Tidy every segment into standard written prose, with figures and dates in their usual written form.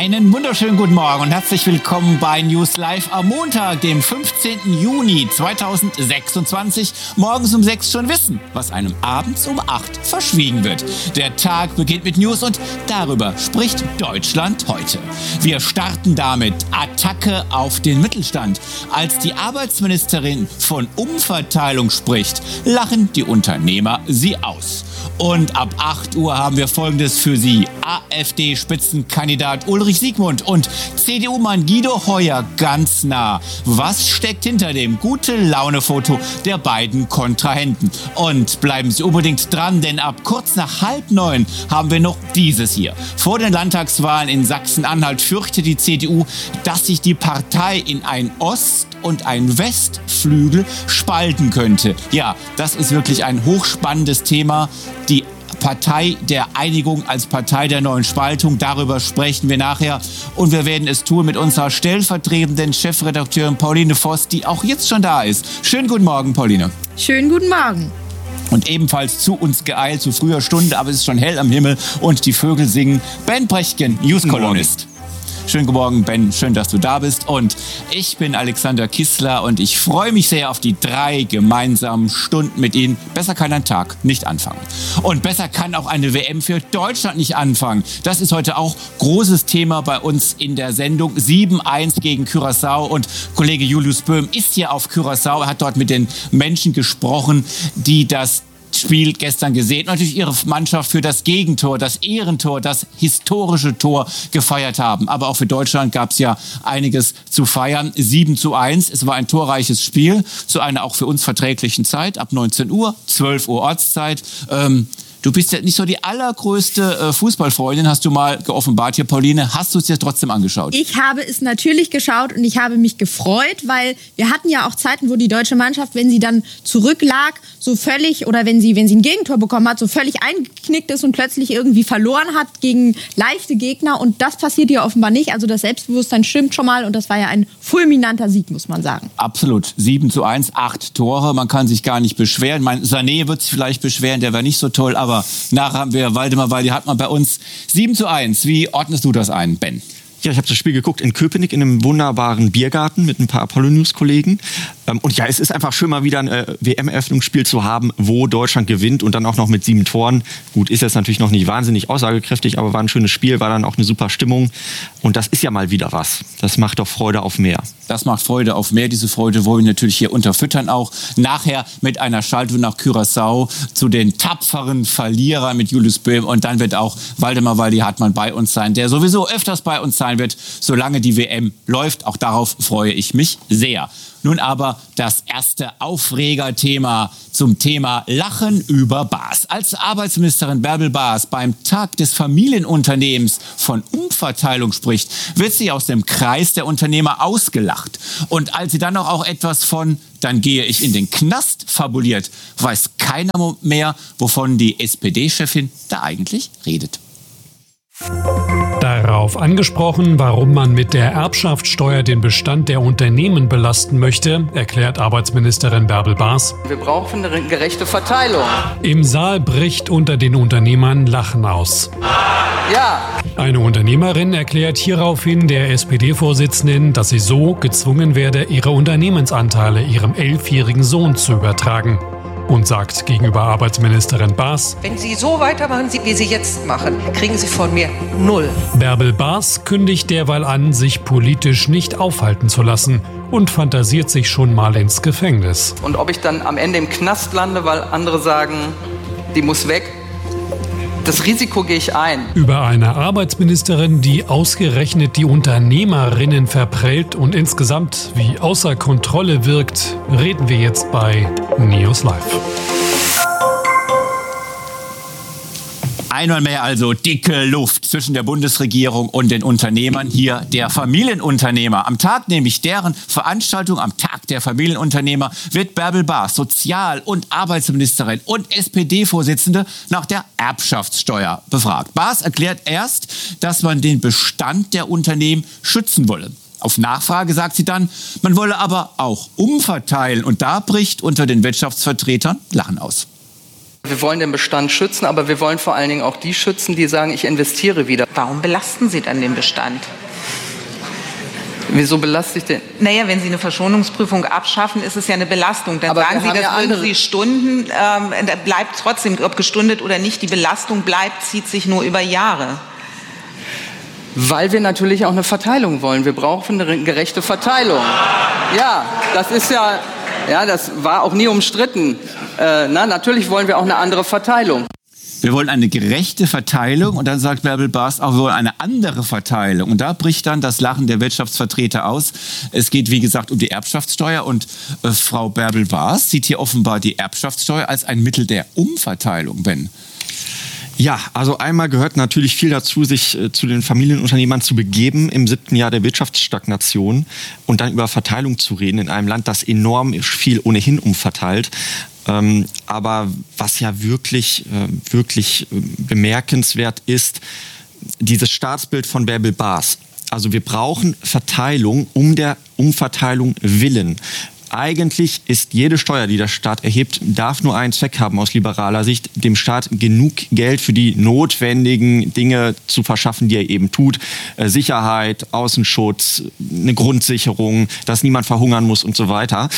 Einen wunderschönen guten Morgen und herzlich willkommen bei News Live am Montag, dem 15. Juni 2026. Morgens um 6 schon wissen, was einem abends um 8 verschwiegen wird. Der Tag beginnt mit News und darüber spricht Deutschland heute. Wir starten damit Attacke auf den Mittelstand. Als die Arbeitsministerin von Umverteilung spricht, lachen die Unternehmer sie aus. Und ab 8 Uhr haben wir Folgendes für Sie. AfD-Spitzenkandidat Ulrich Siegmund und CDU-Mann Guido Heuer ganz nah. Was steckt hinter dem Gute-Laune-Foto der beiden Kontrahenten? Und bleiben Sie unbedingt dran, denn ab kurz nach 8:30 haben wir noch dieses hier. Vor den Landtagswahlen in Sachsen-Anhalt fürchtet die CDU, dass sich die Partei in einen Ost- und einen Westflügel spalten könnte. Ja, das ist wirklich ein hochspannendes Thema. Die Partei der Einigung als Partei der neuen Spaltung, darüber sprechen wir nachher. Und wir werden es tun mit unserer stellvertretenden Chefredakteurin Pauline Voss, die auch jetzt schon da ist. Schönen guten Morgen, Pauline. Schönen guten Morgen. Und ebenfalls zu uns geeilt, zu früher Stunde, aber es ist schon hell am Himmel und die Vögel singen. Ben Brechtgen, News-Kolumnist. Schönen guten Morgen, Ben. Schön, dass du da bist. Und ich bin Alexander Kissler und ich freue mich sehr auf die 3 gemeinsamen Stunden mit Ihnen. Besser kann ein Tag nicht anfangen. Und besser kann auch eine WM für Deutschland nicht anfangen. Das ist heute auch großes Thema bei uns in der Sendung. 7-1 gegen Curaçao. Und Kollege Julius Böhm ist hier auf Curaçao. Er hat dort mit den Menschen gesprochen, die das Spiel gestern gesehen, natürlich ihre Mannschaft für das Gegentor, das Ehrentor, das historische Tor gefeiert haben. Aber auch für Deutschland gab es ja einiges zu feiern. 7-1, es war ein torreiches Spiel zu einer auch für uns verträglichen Zeit, ab 19 Uhr, 12 Uhr Ortszeit. Du bist ja nicht so die allergrößte Fußballfreundin, hast du mal geoffenbart hier, Pauline. Hast du es dir trotzdem angeschaut? Ich habe es natürlich geschaut und ich habe mich gefreut, weil wir hatten ja auch Zeiten, wo die deutsche Mannschaft, wenn sie dann zurücklag, so völlig, oder wenn sie ein Gegentor bekommen hat, so völlig eingeknickt ist und plötzlich irgendwie verloren hat gegen leichte Gegner. Und das passiert hier offenbar nicht. Also das Selbstbewusstsein stimmt schon mal und das war ja ein fulminanter Sieg, muss man sagen. Absolut. 7-1, 8 Tore. Man kann sich gar nicht beschweren. Sané wird sich vielleicht beschweren, der war nicht so toll, aber nachher haben wir Waldemar Waldi Hartmann bei uns. 7-1. Wie ordnest du das ein, Ben? Ja, ich habe das Spiel geguckt in Köpenick in einem wunderbaren Biergarten mit ein paar Apollo-News-Kollegen. Und ja, es ist einfach schön, mal wieder ein WM-Eröffnungsspiel zu haben, wo Deutschland gewinnt und dann auch noch mit 7 Toren. Gut, ist jetzt natürlich noch nicht wahnsinnig aussagekräftig, aber war ein schönes Spiel, war dann auch eine super Stimmung. Und das ist ja mal wieder was. Das macht doch Freude auf mehr. Das macht Freude auf mehr. Diese Freude wollen wir natürlich hier unterfüttern auch. Nachher mit einer Schaltung nach Curaçao zu den tapferen Verlierern mit Julius Böhm. Und dann wird auch Waldemar Waldi Hartmann bei uns sein, der sowieso öfters bei uns sein wird, solange die WM läuft. Auch darauf freue ich mich sehr. Nun aber das erste Aufregerthema zum Thema Lachen über Baas. Als Arbeitsministerin Bärbel Baas beim Tag des Familienunternehmens von Umverteilung spricht, wird sie aus dem Kreis der Unternehmer ausgelacht. Und als sie dann noch auch etwas von "dann gehe ich in den Knast" fabuliert, weiß keiner mehr, wovon die SPD-Chefin da eigentlich redet. Darauf angesprochen, warum man mit der Erbschaftssteuer den Bestand der Unternehmen belasten möchte, erklärt Arbeitsministerin Bärbel Baas: Wir brauchen eine gerechte Verteilung. Im Saal bricht unter den Unternehmern Lachen aus. Ja. Eine Unternehmerin erklärt hieraufhin der SPD-Vorsitzenden, dass sie so gezwungen werde, ihre Unternehmensanteile ihrem 11-jährigen Sohn zu übertragen. Und sagt gegenüber Arbeitsministerin Baas: Wenn Sie so weitermachen, wie Sie jetzt machen, kriegen Sie von mir 0. Bärbel Baas kündigt derweil an, sich politisch nicht aufhalten zu lassen und fantasiert sich schon mal ins Gefängnis. Und ob ich dann am Ende im Knast lande, weil andere sagen, die muss weg, das Risiko gehe ich ein. Über eine Arbeitsministerin, die ausgerechnet die Unternehmerinnen verprellt und insgesamt wie außer Kontrolle wirkt, reden wir jetzt bei News Live. Einmal mehr also dicke Luft zwischen der Bundesregierung und den Unternehmern. Hier der Familienunternehmer. Am Tag, nämlich deren Veranstaltung, am Tag der Familienunternehmer, wird Bärbel Baas, Sozial- und Arbeitsministerin und SPD-Vorsitzende, nach der Erbschaftssteuer befragt. Baas erklärt erst, dass man den Bestand der Unternehmen schützen wolle. Auf Nachfrage sagt sie dann, man wolle aber auch umverteilen. Und da bricht unter den Wirtschaftsvertretern Lachen aus. Wir wollen den Bestand schützen, aber wir wollen vor allen Dingen auch die schützen, die sagen, ich investiere wieder. Warum belasten Sie dann den Bestand? Wieso belaste ich den? Naja, wenn Sie eine Verschonungsprüfung abschaffen, ist es ja eine Belastung. Dann aber sagen Sie, das würden Sie stunden, da bleibt trotzdem, ob gestundet oder nicht, die Belastung bleibt, zieht sich nur über Jahre. Weil wir natürlich auch eine Verteilung wollen. Wir brauchen eine gerechte Verteilung. Ja, das ist ja, das war auch nie umstritten. Natürlich wollen wir auch eine andere Verteilung. Wir wollen eine gerechte Verteilung und dann sagt Bärbel Baas auch, wir wollen eine andere Verteilung. Und da bricht dann das Lachen der Wirtschaftsvertreter aus. Es geht, wie gesagt, um die Erbschaftssteuer und Frau Bärbel Baas sieht hier offenbar die Erbschaftssteuer als ein Mittel der Umverteilung, Ben. Ja, also einmal gehört natürlich viel dazu, sich zu den Familienunternehmern zu begeben im 7. Jahr der Wirtschaftsstagnation und dann über Verteilung zu reden in einem Land, das enorm viel ohnehin umverteilt. Aber was ja wirklich bemerkenswert ist, dieses Staatsbild von Bärbel Baas. Also wir brauchen Verteilung um der Umverteilung willen. Eigentlich ist jede Steuer, die der Staat erhebt, darf nur einen Zweck haben aus liberaler Sicht, dem Staat genug Geld für die notwendigen Dinge zu verschaffen, die er eben tut. Sicherheit, Außenschutz, eine Grundsicherung, dass niemand verhungern muss und so weiter.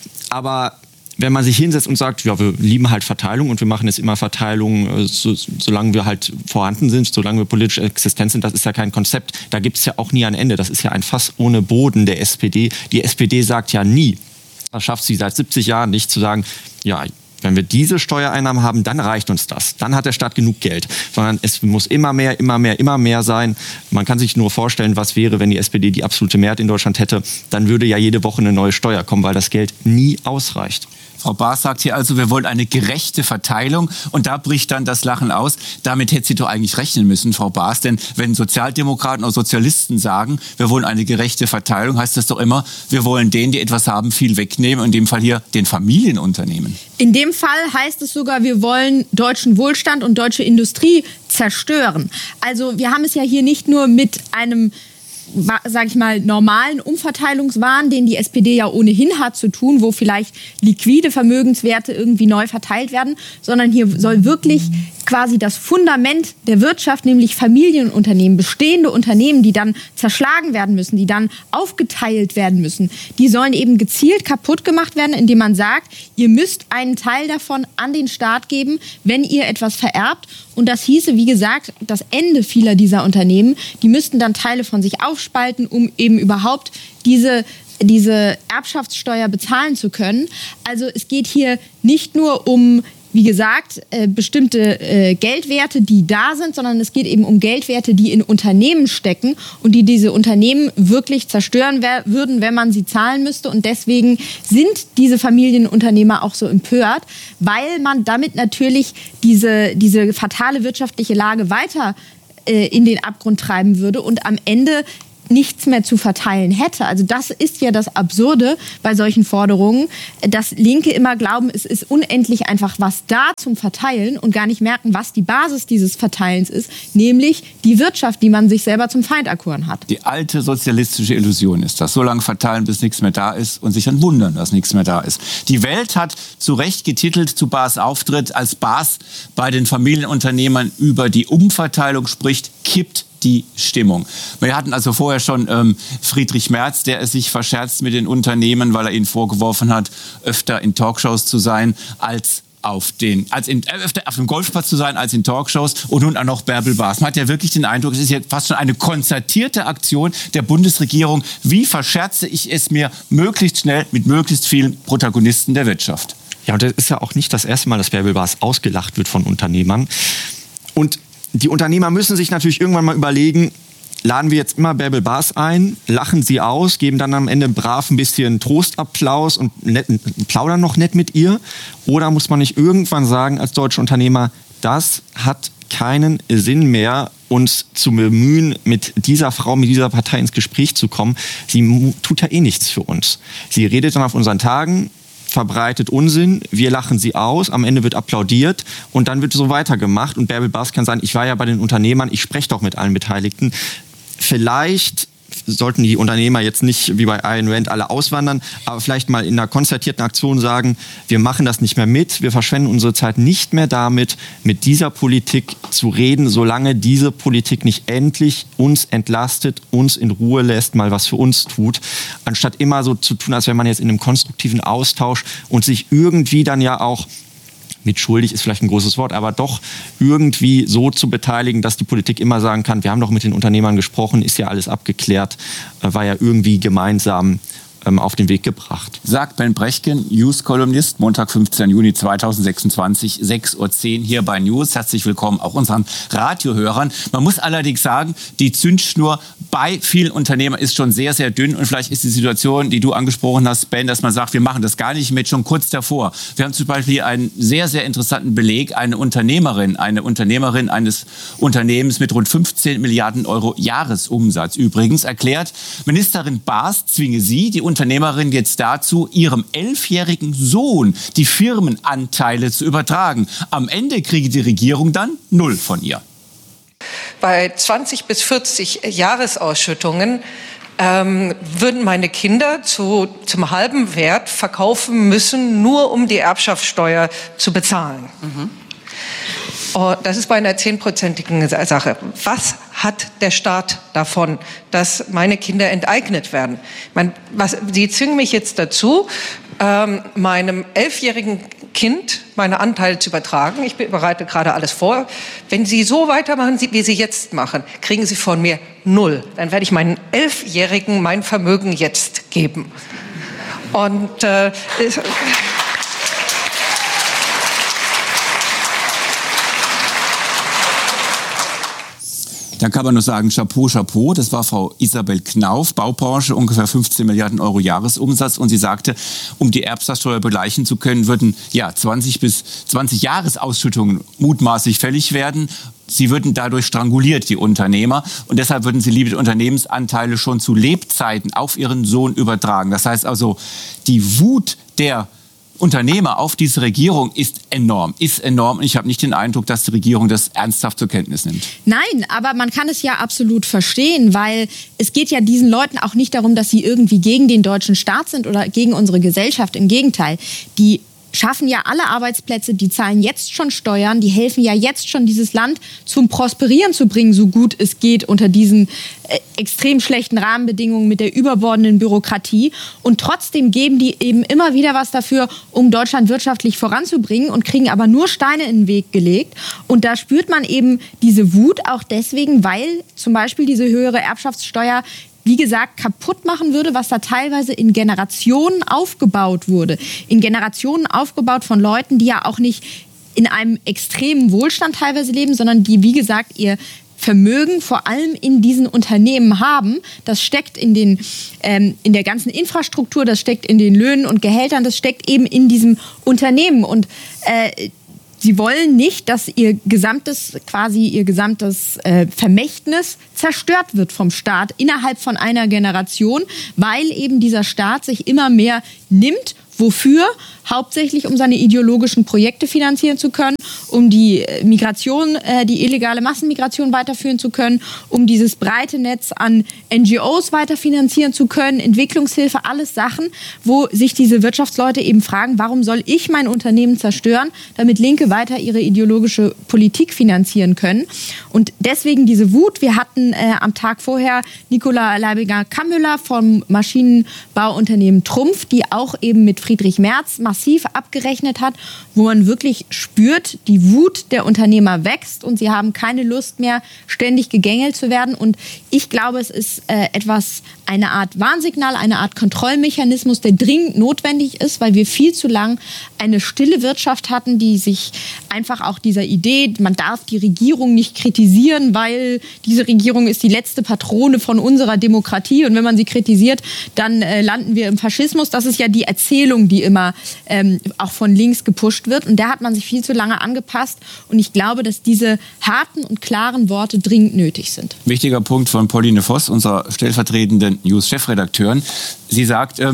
Aber wenn man sich hinsetzt und sagt, ja, wir lieben halt Verteilung und wir machen jetzt immer Verteilung, solange wir halt vorhanden sind, solange wir politisch existent sind, das ist ja kein Konzept. Da gibt es ja auch nie ein Ende. Das ist ja ein Fass ohne Boden der SPD. Die SPD sagt ja nie, das schafft sie seit 70 Jahren nicht, zu sagen, ja, wenn wir diese Steuereinnahmen haben, dann reicht uns das. Dann hat der Staat genug Geld. Sondern es muss immer mehr sein. Man kann sich nur vorstellen, was wäre, wenn die SPD die absolute Mehrheit in Deutschland hätte. Dann würde ja jede Woche eine neue Steuer kommen, weil das Geld nie ausreicht. Frau Baas sagt hier also, wir wollen eine gerechte Verteilung und da bricht dann das Lachen aus. Damit hätte sie doch eigentlich rechnen müssen, Frau Baas, denn wenn Sozialdemokraten oder Sozialisten sagen, wir wollen eine gerechte Verteilung, heißt das doch immer, wir wollen denen, die etwas haben, viel wegnehmen, in dem Fall hier den Familienunternehmen. In dem Fall heißt es sogar, wir wollen deutschen Wohlstand und deutsche Industrie zerstören. Also wir haben es ja hier nicht nur mit einem, sage ich mal, normalen Umverteilungswahn, den die SPD ja ohnehin hat, zu tun, wo vielleicht liquide Vermögenswerte irgendwie neu verteilt werden, sondern hier soll wirklich quasi das Fundament der Wirtschaft, nämlich Familienunternehmen, bestehende Unternehmen, die dann zerschlagen werden müssen, die dann aufgeteilt werden müssen, die sollen eben gezielt kaputt gemacht werden, indem man sagt, ihr müsst einen Teil davon an den Staat geben, wenn ihr etwas vererbt. Und das hieße, wie gesagt, das Ende vieler dieser Unternehmen. Die müssten dann Teile von sich aufspalten, um eben überhaupt diese Erbschaftssteuer bezahlen zu können. Also es geht hier nicht nur um, wie gesagt, bestimmte Geldwerte, die da sind, sondern es geht eben um Geldwerte, die in Unternehmen stecken und die diese Unternehmen wirklich zerstören würden, wenn man sie zahlen müsste. Und deswegen sind diese Familienunternehmer auch so empört, weil man damit natürlich diese fatale wirtschaftliche Lage weiter in den Abgrund treiben würde und am Ende nichts mehr zu verteilen hätte. Also das ist ja das Absurde bei solchen Forderungen, dass Linke immer glauben, es ist unendlich einfach was da zum Verteilen und gar nicht merken, was die Basis dieses Verteilens ist, nämlich die Wirtschaft, die man sich selber zum Feind erkoren hat. Die alte sozialistische Illusion ist das. So lange verteilen, bis nichts mehr da ist und sich dann wundern, dass nichts mehr da ist. Die Welt hat zu Recht getitelt zu Baas Auftritt, als Baas bei den Familienunternehmern über die Umverteilung spricht, kippt die Stimmung. Wir hatten also vorher schon Friedrich Merz, der es sich verscherzt mit den Unternehmen, weil er ihnen vorgeworfen hat, öfter in Talkshows zu sein als öfter auf dem Golfplatz zu sein als in Talkshows, und nun auch noch Bärbel Baas. Man hat ja wirklich den Eindruck, es ist jetzt fast schon eine konzertierte Aktion der Bundesregierung. Wie verscherze ich es mir möglichst schnell mit möglichst vielen Protagonisten der Wirtschaft? Ja, und das ist ja auch nicht das erste Mal, dass Bärbel Baas ausgelacht wird von Unternehmern. Und die Unternehmer müssen sich natürlich irgendwann mal überlegen, laden wir jetzt immer Bärbel Baas ein, lachen sie aus, geben dann am Ende brav ein bisschen Trostapplaus und plaudern noch nett mit ihr? Oder muss man nicht irgendwann sagen als deutscher Unternehmer, das hat keinen Sinn mehr, uns zu bemühen, mit dieser Frau, mit dieser Partei ins Gespräch zu kommen. Sie tut ja eh nichts für uns. Sie redet dann auf unseren Tagen, verbreitet Unsinn, wir lachen sie aus, am Ende wird applaudiert und dann wird so weitergemacht und Bärbel Baas kann sagen, ich war ja bei den Unternehmern, ich spreche doch mit allen Beteiligten. Vielleicht sollten die Unternehmer jetzt nicht wie bei Ayn Rand alle auswandern, aber vielleicht mal in einer konzertierten Aktion sagen, wir machen das nicht mehr mit, wir verschwenden unsere Zeit nicht mehr damit, mit dieser Politik zu reden, solange diese Politik nicht endlich uns entlastet, uns in Ruhe lässt, mal was für uns tut, anstatt immer so zu tun, als wenn man jetzt in einem konstruktiven Austausch und sich irgendwie dann ja auch mit schuldig ist vielleicht ein großes Wort, aber doch irgendwie so zu beteiligen, dass die Politik immer sagen kann, wir haben doch mit den Unternehmern gesprochen, ist ja alles abgeklärt, war ja irgendwie gemeinsam auf den Weg gebracht. Sagt Ben Brechtken, News-Kolumnist, Montag, 15. Juni 2026, 6:10 Uhr hier bei News. Herzlich willkommen auch unseren Radiohörern. Man muss allerdings sagen, die Zündschnur bei vielen Unternehmern ist schon sehr, sehr dünn. Und vielleicht ist die Situation, die du angesprochen hast, Ben, dass man sagt, wir machen das gar nicht mit, schon kurz davor. Wir haben zum Beispiel einen sehr, sehr interessanten Beleg. Eine Unternehmerin eines Unternehmens mit rund 15 Milliarden Euro Jahresumsatz übrigens erklärt, Ministerin Baas zwinge sie, die Unternehmerin, jetzt dazu, ihrem 11-jährigen Sohn die Firmenanteile zu übertragen. Am Ende kriege die Regierung dann 0 von ihr. Bei 20 bis 40 Jahresausschüttungen würden meine Kinder zum halben Wert verkaufen müssen, nur um die Erbschaftssteuer zu bezahlen. Das ist bei einer 10-prozentigen Sache. Was hat der Staat davon, dass meine Kinder enteignet werden? Sie zwingen mich jetzt dazu, meinem 11-jährigen Kind meine Anteile zu übertragen. Ich bereite gerade alles vor. Wenn Sie so weitermachen, wie Sie jetzt machen, kriegen Sie von mir 0. Dann werde ich meinen 11-jährigen mein Vermögen jetzt geben. Und Dann kann man nur sagen, Chapeau, Chapeau. Das war Frau Isabel Knauf, Baubranche, ungefähr 15 Milliarden Euro Jahresumsatz. Und sie sagte, um die Erbschaftssteuer begleichen zu können, würden 20 bis 20 Jahresausschüttungen mutmaßlich fällig werden. Sie würden dadurch stranguliert, die Unternehmer. Und deshalb würden sie lieber die Unternehmensanteile schon zu Lebzeiten auf ihren Sohn übertragen. Das heißt also, die Wut der Unternehmer auf diese Regierung ist enorm. Und ich habe nicht den Eindruck, dass die Regierung das ernsthaft zur Kenntnis nimmt. Nein, aber man kann es ja absolut verstehen, weil es geht ja diesen Leuten auch nicht darum, dass sie irgendwie gegen den deutschen Staat sind oder gegen unsere Gesellschaft. Im Gegenteil, die schaffen ja alle Arbeitsplätze, die zahlen jetzt schon Steuern, die helfen ja jetzt schon, dieses Land zum Prosperieren zu bringen, so gut es geht unter diesen extrem schlechten Rahmenbedingungen mit der überbordenden Bürokratie. Und trotzdem geben die eben immer wieder was dafür, um Deutschland wirtschaftlich voranzubringen und kriegen aber nur Steine in den Weg gelegt. Und da spürt man eben diese Wut auch deswegen, weil zum Beispiel diese höhere Erbschaftssteuer wie gesagt, kaputt machen würde, was da teilweise in Generationen aufgebaut wurde. In Generationen aufgebaut von Leuten, die ja auch nicht in einem extremen Wohlstand teilweise leben, sondern die, wie gesagt, ihr Vermögen vor allem in diesen Unternehmen haben. Das steckt in der ganzen Infrastruktur, das steckt in den Löhnen und Gehältern, das steckt eben in diesem Unternehmen. Und sie wollen nicht, dass ihr gesamtes Vermächtnis zerstört wird vom Staat innerhalb von einer Generation, weil eben dieser Staat sich immer mehr nimmt. Wofür? Hauptsächlich, um seine ideologischen Projekte finanzieren zu können, um die Migration, die illegale Massenmigration weiterführen zu können, um dieses breite Netz an NGOs weiterfinanzieren zu können, Entwicklungshilfe, alles Sachen, wo sich diese Wirtschaftsleute eben fragen, warum soll ich mein Unternehmen zerstören, damit Linke weiter ihre ideologische Politik finanzieren können. Und deswegen diese Wut. Wir hatten am Tag vorher Nicola Leibinger-Kammüller vom Maschinenbauunternehmen Trumpf, die auch eben mit Friedrich Merz massiv abgerechnet hat, wo man wirklich spürt, die Wut der Unternehmer wächst und sie haben keine Lust mehr, ständig gegängelt zu werden. Und ich glaube, es ist eine Art Warnsignal, eine Art Kontrollmechanismus, der dringend notwendig ist, weil wir viel zu lang eine stille Wirtschaft hatten, die sich einfach auch dieser Idee, man darf die Regierung nicht kritisieren, weil diese Regierung ist die letzte Patrone von unserer Demokratie und wenn man sie kritisiert, dann landen wir im Faschismus. Das ist ja die Erzählung, die immer auch von links gepusht wird. Und der hat man sich viel zu lange angepasst. Und ich glaube, dass diese harten und klaren Worte dringend nötig sind. Wichtiger Punkt von Pauline Voss, unserer stellvertretenden News-Chefredakteurin. Sie sagt,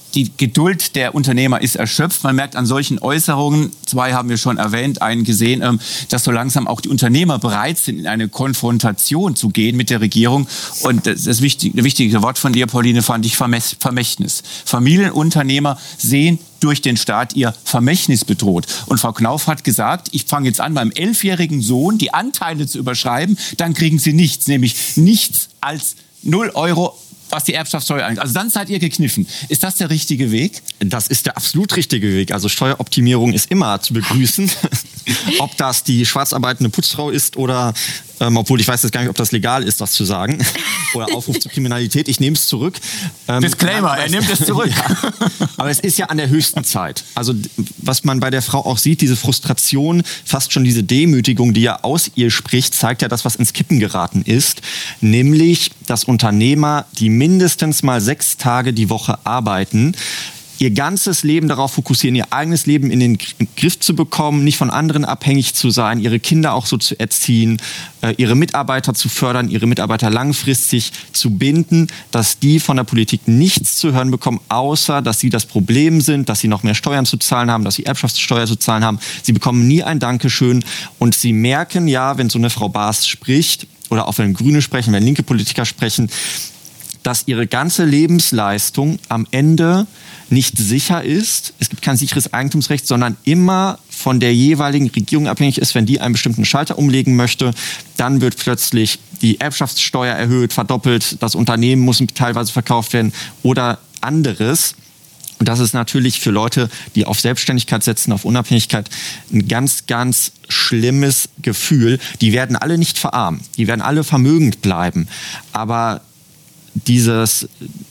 die Geduld der Unternehmer ist erschöpft. Man merkt an solchen Äußerungen, 2 haben wir schon erwähnt, einen gesehen, dass so langsam auch die Unternehmer bereit sind, in eine Konfrontation zu gehen mit der Regierung. Und das wichtige Wort von dir, Pauline, fand ich Vermächtnis. Familienunternehmer sehen durch den Staat ihr Vermächtnis bedroht. Und Frau Knauf hat gesagt, ich fange jetzt an, meinem 11-jährigen Sohn die Anteile zu überschreiben, dann kriegen sie nichts, nämlich nichts als 0 Euro, was die Erbschaftssteuer angeht. Also dann seid ihr gekniffen. Ist das der richtige Weg? Das ist der absolut richtige Weg. Also Steueroptimierung ist immer zu begrüßen. Ob das die schwarzarbeitende Putzfrau ist oder, obwohl ich weiß jetzt gar nicht, ob das legal ist, das zu sagen, oder Aufruf zur Kriminalität. Ich nehme es zurück. Disclaimer, er nimmt es zurück. Ja. Aber es ist ja an der höchsten Zeit. Also was man bei der Frau auch sieht, diese Frustration, fast schon diese Demütigung, die ja aus ihr spricht, zeigt ja das, was ins Kippen geraten ist. Nämlich, dass Unternehmer, die mindestens mal 6 Tage die Woche arbeiten, ihr ganzes Leben darauf fokussieren, ihr eigenes Leben in den Griff zu bekommen, nicht von anderen abhängig zu sein, ihre Kinder auch so zu erziehen, ihre Mitarbeiter zu fördern, ihre Mitarbeiter langfristig zu binden, dass die von der Politik nichts zu hören bekommen, außer dass sie das Problem sind, dass sie noch mehr Steuern zu zahlen haben, dass sie Erbschaftssteuer zu zahlen haben. Sie bekommen nie ein Dankeschön und sie merken ja, wenn so eine Frau Baas spricht oder auch wenn Grüne sprechen, wenn linke Politiker sprechen, dass ihre ganze Lebensleistung am Ende nicht sicher ist. Es gibt kein sicheres Eigentumsrecht, sondern immer von der jeweiligen Regierung abhängig ist. Wenn die einen bestimmten Schalter umlegen möchte, dann wird plötzlich die Erbschaftssteuer erhöht, verdoppelt, das Unternehmen muss teilweise verkauft werden oder anderes. Und das ist natürlich für Leute, die auf Selbstständigkeit setzen, auf Unabhängigkeit, ein ganz, ganz schlimmes Gefühl. Die werden alle nicht verarmen, die werden alle vermögend bleiben. Aber dieses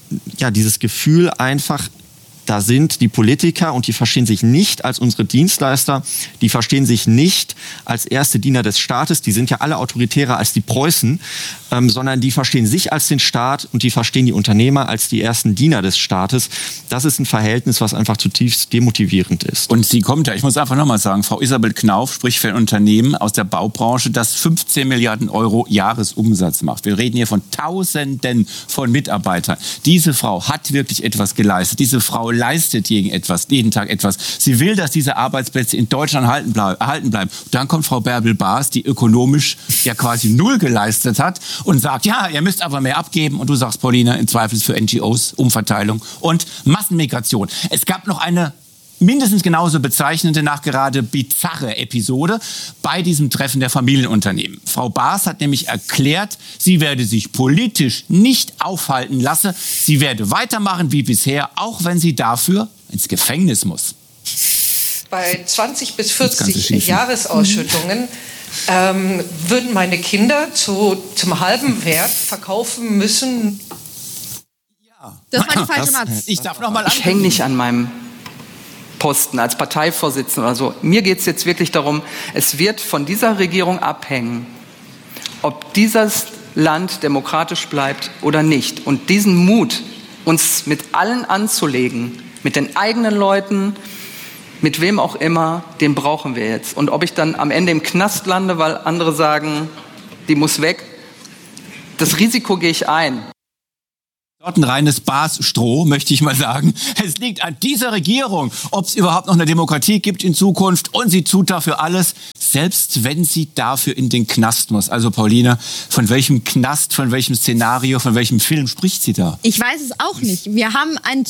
Gefühl einfach, da sind die Politiker und die verstehen sich nicht als unsere Dienstleister, die verstehen sich nicht als erste Diener des Staates, die sind ja alle autoritärer als die Preußen, sondern die verstehen sich als den Staat und die verstehen die Unternehmer als die ersten Diener des Staates. Das ist ein Verhältnis, was einfach zutiefst demotivierend ist. Und sie kommt ja, ich muss einfach nochmal sagen, Frau Isabel Knauf spricht für ein Unternehmen aus der Baubranche, das 15 Milliarden Euro Jahresumsatz macht. Wir reden hier von Tausenden von Mitarbeitern. Diese Frau hat wirklich etwas geleistet. Diese Frau leistet jeden Tag etwas. Sie will, dass diese Arbeitsplätze in Deutschland erhalten bleiben. Und dann kommt Frau Bärbel-Baas, die ökonomisch ja quasi 0 geleistet hat und sagt, ja, ihr müsst aber mehr abgeben. Und du sagst, Pauline, im Zweifel für NGOs, Umverteilung und Massenmigration. Es gab noch eine mindestens genauso bezeichnende, nachgerade bizarre Episode bei diesem Treffen der Familienunternehmen. Frau Baas hat nämlich erklärt, sie werde sich politisch nicht aufhalten lassen. Sie werde weitermachen wie bisher, auch wenn sie dafür ins Gefängnis muss. Bei 20 bis 40 Jahresausschüttungen würden meine Kinder zum halben Wert verkaufen müssen. Ja. Das war die falsche Matz. Ich darf noch mal Ich hänge nicht an meinem Posten als Parteivorsitzender oder so. Mir geht es jetzt wirklich darum, es wird von dieser Regierung abhängen, ob dieses Land demokratisch bleibt oder nicht. Und diesen Mut, uns mit allen anzulegen, mit den eigenen Leuten, mit wem auch immer, den brauchen wir jetzt. Und ob ich dann am Ende im Knast lande, weil andere sagen, die muss weg, das Risiko gehe ich ein. Ein reines Baas-Stroh, möchte ich mal sagen. Es liegt an dieser Regierung, ob es überhaupt noch eine Demokratie gibt in Zukunft, und sie tut dafür alles, selbst wenn sie dafür in den Knast muss. Also Pauline, von welchem Knast, von welchem Szenario, von welchem Film spricht sie da? Ich weiß es auch nicht. Wir haben ein